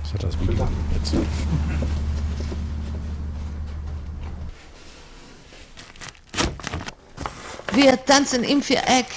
Das hat das Video jetzt. Wir tanzen im Viereck.